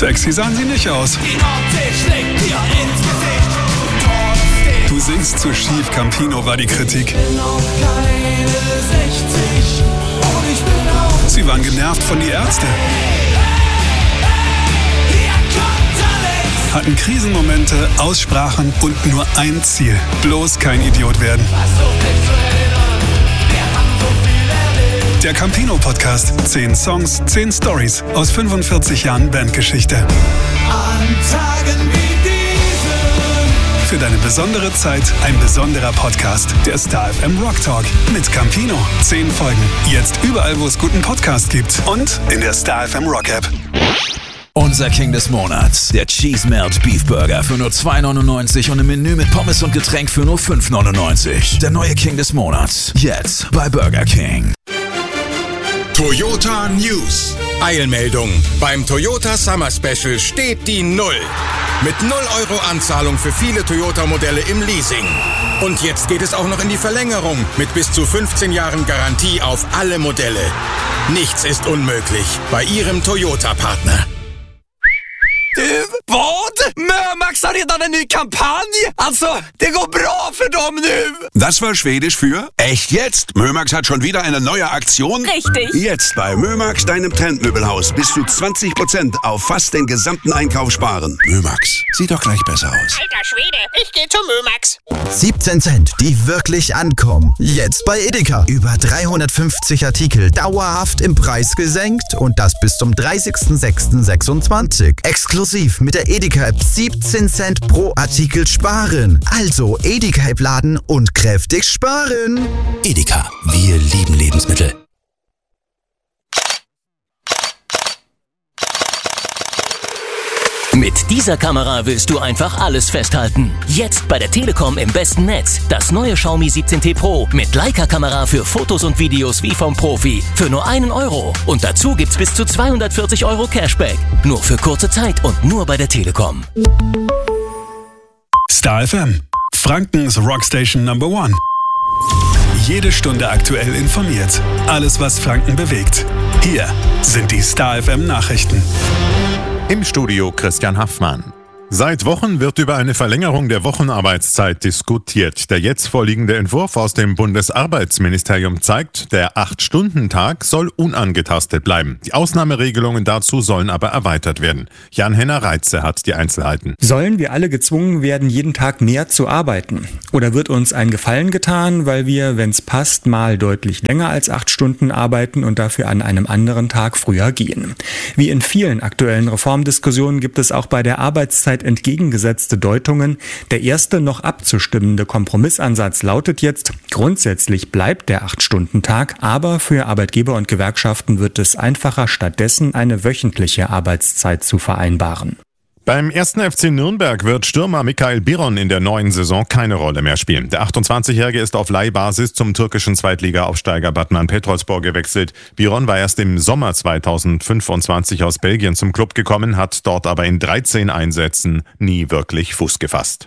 Sexy sahen sie nicht aus. Die Nordsee schlägt dir ins Gesicht. Trotzdem. Du singst zu schief, Campino, war die Kritik. Ich bin auch keine 60 und ich bin auch... Sie waren genervt von die Ärzte. Hier kommt Alex. Hatten Krisenmomente, Aussprachen und nur ein Ziel. Bloß kein Idiot werden. Versuch dich zu erinnern, wir haben so viel erlebt. Der Campino-Podcast. 10 Songs, 10 Stories aus 45 Jahren Bandgeschichte. An Tagen wie diesen. Für deine besondere Zeit ein besonderer Podcast. Der Star FM Rock Talk mit Campino. 10 Folgen. Jetzt überall, wo es guten Podcast gibt. Und in der Star FM Rock App. Unser King des Monats, der Cheese Melt Beef Burger für nur $2,99 und im Menü mit Pommes und Getränk für nur $5,99. Der neue King des Monats, jetzt bei Burger King. Toyota News. Eilmeldung. Beim Toyota Summer Special steht die 0. Mit 0 € Anzahlung für viele Toyota-Modelle im Leasing. Und jetzt geht es auch noch in die Verlängerung mit bis zu 15 Jahren Garantie auf alle Modelle. Nichts ist unmöglich bei Ihrem Toyota-Partner. Vad? Mömax har redan en ny kampanj? Alltså, det går bra för dem nu! Das war Schwedisch für echt jetzt. Mömax hat schon wieder eine neue Aktion. Richtig. Jetzt bei Mömax, deinem Trendmöbelhaus, bis zu 20% auf fast den gesamten Einkauf sparen. Mömax, sieht doch gleich besser aus. Alter Schwede, ich gehe zu Mömax. 17 Cent, die wirklich ankommen. Jetzt bei Edeka. Über 350 Artikel dauerhaft im Preis gesenkt und das bis zum 30.06.26. Exklusiv mit der Edeka-App 17 Cent pro Artikel sparen. Also Edeka-App laden und kräftig sparen. Edeka, wir lieben Lebensmittel. Mit dieser Kamera willst du einfach alles festhalten. Jetzt bei der Telekom im besten Netz. Das neue Xiaomi 17T Pro mit Leica-Kamera für Fotos und Videos wie vom Profi. Für nur €1. Und dazu gibt's bis zu 240 € Cashback. Nur für kurze Zeit und nur bei der Telekom. Star FM. Frankens Rockstation Number 1. Jede Stunde aktuell informiert. Alles, was Franken bewegt. Hier sind die Star FM Nachrichten. Im Studio Christian Haffmann. Seit Wochen wird über eine Verlängerung der Wochenarbeitszeit diskutiert. Der jetzt vorliegende Entwurf aus dem Bundesarbeitsministerium zeigt, der 8-Stunden-Tag soll unangetastet bleiben. Die Ausnahmeregelungen dazu sollen aber erweitert werden. Jan-Henner Reitze hat die Einzelheiten. Sollen wir alle gezwungen werden, jeden Tag mehr zu arbeiten? Oder wird uns ein Gefallen getan, weil wir, wenn es passt, mal deutlich länger als 8 Stunden arbeiten und dafür an einem anderen Tag früher gehen? Wie in vielen aktuellen Reformdiskussionen gibt es auch bei der Arbeitszeit entgegengesetzte Deutungen. Der erste noch abzustimmende Kompromissansatz lautet jetzt, grundsätzlich bleibt der 8-Stunden-Tag, aber für Arbeitgeber und Gewerkschaften wird es einfacher, stattdessen eine wöchentliche Arbeitszeit zu vereinbaren. Beim 1. FC Nürnberg wird Stürmer Mikael Biron in der neuen Saison keine Rolle mehr spielen. Der 28-Jährige ist auf Leihbasis zum türkischen Zweitliga-Aufsteiger Batman Petrolspor gewechselt. Biron war erst im Sommer 2025 aus Belgien zum Klub gekommen, hat dort aber in 13 Einsätzen nie wirklich Fuß gefasst.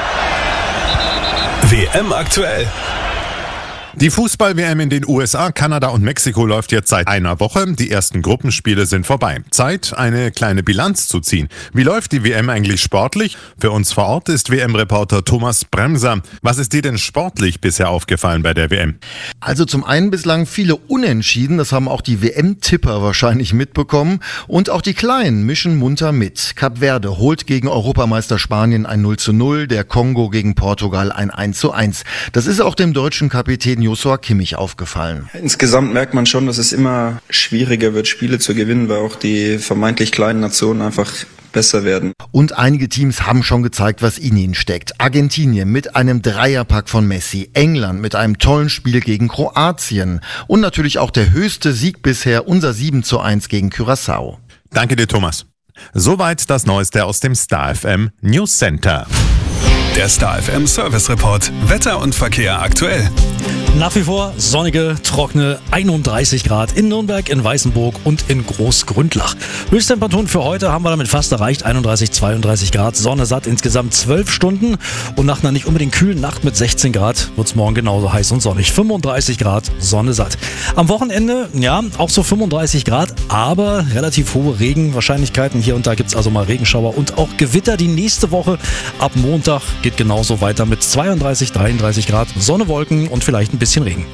WM aktuell. Die Fußball-WM in den USA, Kanada und Mexiko läuft jetzt seit einer Woche. Die ersten Gruppenspiele sind vorbei. Zeit, eine kleine Bilanz zu ziehen. Wie läuft die WM eigentlich sportlich? Für uns vor Ort ist WM-Reporter Thomas Bremser. Was ist dir denn sportlich bisher aufgefallen bei der WM? Also zum einen bislang viele Unentschieden, das haben auch die WM-Tipper wahrscheinlich mitbekommen. Und auch die Kleinen mischen munter mit. Kap Verde holt gegen Europameister Spanien ein 0:0, der Kongo gegen Portugal ein 1:1. Das ist auch dem deutschen Kapitän Joshua Kimmich aufgefallen. Insgesamt merkt man schon, dass es immer schwieriger wird, Spiele zu gewinnen, weil auch die vermeintlich kleinen Nationen einfach besser werden. Und einige Teams haben schon gezeigt, was in ihnen steckt. Argentinien mit einem Dreierpack von Messi, England mit einem tollen Spiel gegen Kroatien und natürlich auch der höchste Sieg bisher, unser 7:1 gegen Curaçao. Danke dir, Thomas. Soweit das Neueste aus dem Star FM News Center. Der Star FM Service Report. Wetter und Verkehr aktuell. Nach wie vor sonnige, trockene 31 Grad in Nürnberg, in Weißenburg und in Großgründlach. Höchsttemperaturen für heute haben wir damit fast erreicht. 31, 32 Grad, Sonne satt, insgesamt 12 Stunden. Und nach einer nicht unbedingt kühlen Nacht mit 16 Grad wird es morgen genauso heiß und sonnig. 35 Grad, Sonne satt. Am Wochenende, ja, auch so 35 Grad, aber relativ hohe Regenwahrscheinlichkeiten. Hier und da gibt es also mal Regenschauer und auch Gewitter. Die nächste Woche ab Montag geht genauso weiter mit 32, 33 Grad, Sonne, Wolken und vielleicht ein bisschen Regen.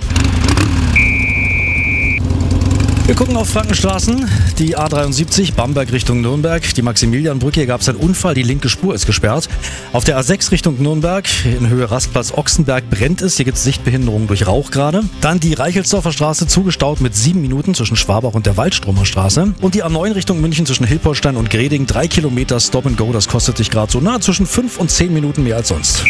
Wir gucken auf Frankenstraßen, die A73 Bamberg Richtung Nürnberg, die Maximilianbrücke, hier gab es einen Unfall, die linke Spur ist gesperrt. Auf der A6 Richtung Nürnberg, in Höhe Rastplatz Ochsenberg brennt es, hier gibt es Sichtbehinderung durch Rauch gerade. Dann die Reichelsdorfer Straße zugestaut mit 7 Minuten zwischen Schwabach und der Waldstromer Straße. Und die A9 Richtung München zwischen Hilpoltstein und Greding, 3 Kilometer Stop and Go, das kostet dich gerade so zwischen 5 und 10 Minuten mehr als sonst.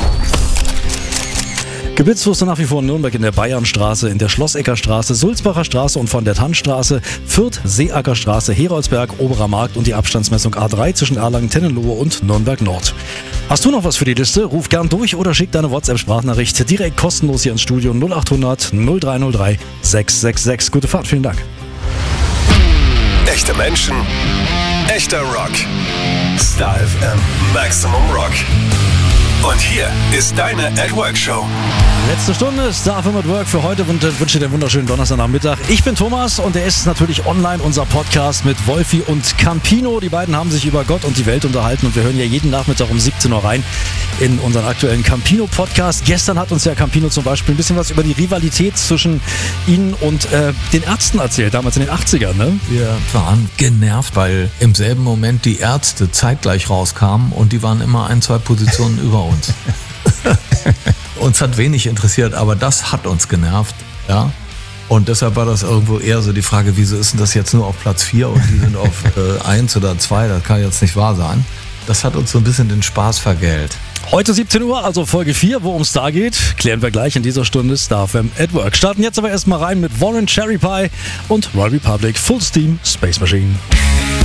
Gebietswurst nach wie vor in Nürnberg in der Bayernstraße, in der Schlossecker-Straße, Sulzbacher Straße und von der Tannstraße, Fürth, Seeackerstraße, Heroldsberg, Oberer Markt und die Abstandsmessung A3 zwischen Erlangen, Tennenlohe und Nürnberg Nord. Hast du noch was für die Liste? Ruf gern durch oder schick deine WhatsApp-Sprachnachricht direkt kostenlos hier ins Studio 0800 0303 666. Gute Fahrt, vielen Dank. Echte Menschen, echter Rock. Star FM Maximum Rock. Und hier ist deine At Work Show. Letzte Stunde Star FM at Work für heute und wünsche dir einen wunderschönen Donnerstagnachmittag. Ich bin Thomas und er ist natürlich online, unser Podcast mit Wolfi und Campino. Die beiden haben sich über Gott und die Welt unterhalten und wir hören ja jeden Nachmittag um 17 Uhr rein in unseren aktuellen Campino-Podcast. Gestern hat uns ja Campino zum Beispiel ein bisschen was über die Rivalität zwischen ihnen und den Ärzten erzählt, damals in den 80ern. Ne? Wir waren genervt, weil im selben Moment die Ärzte zeitgleich rauskamen und die waren immer 1-2 Positionen über uns. Uns hat wenig interessiert, aber das hat uns genervt, ja. Und deshalb war das irgendwo eher so die Frage, wieso ist denn das jetzt nur auf Platz 4 und die sind auf 1 oder 2, das kann jetzt nicht wahr sein. Das hat uns so ein bisschen den Spaß vergällt. Heute 17 Uhr, also Folge 4, worum es da geht, klären wir gleich in dieser Stunde Star FM at Work. Starten jetzt aber erstmal rein mit Warren Cherry Pie und Royal Republic Full Steam Space Machine.